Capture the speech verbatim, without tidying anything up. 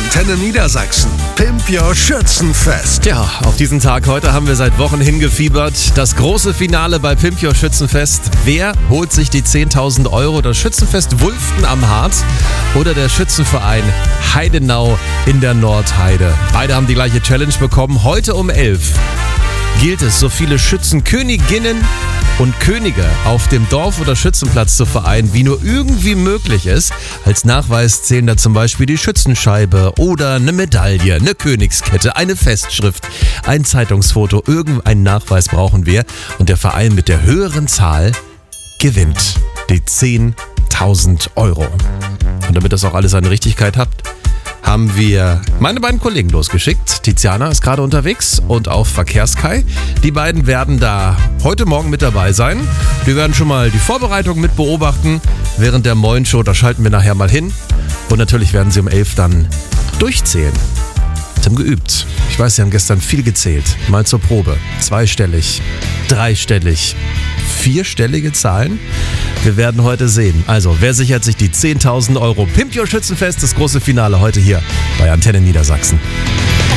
Antenne Niedersachsen. Pimp Your Schützenfest. Ja, auf diesen Tag heute haben wir seit Wochen hingefiebert. Das große Finale bei Pimp Your Schützenfest. Wer holt sich die zehntausend Euro? Das Schützenfest Wulften am Harz oder der Schützenverein Heidenau in der Nordheide? Beide haben die gleiche Challenge bekommen. Heute um elf gilt es, so viele Schützenköniginnen und Könige auf dem Dorf- oder Schützenplatz zu vereinen, wie nur irgendwie möglich ist. Als Nachweis zählen da zum Beispiel die Schützenscheibe oder eine Medaille, eine Königskette, eine Festschrift, ein Zeitungsfoto. Irgendeinen Nachweis brauchen wir. Und der Verein mit der höheren Zahl gewinnt die zehntausend Euro. Und damit das auch alles seine Richtigkeit hat, haben wir meine beiden Kollegen losgeschickt. Tiziana ist gerade unterwegs und auch Verkehrskai. Die beiden werden da heute Morgen mit dabei sein. Wir werden schon mal die Vorbereitung mit beobachten während der Moin-Show. Da schalten wir nachher mal hin. Und natürlich werden sie um elf dann durchzählen. Sie haben geübt. Ich weiß, sie haben gestern viel gezählt. Mal zur Probe. Zweistellig, dreistellig, vierstellige Zahlen. Wir werden heute sehen. Also, wer sichert sich die zehntausend Euro? Pimp Your Schützenfest, das große Finale heute hier bei Antenne Niedersachsen.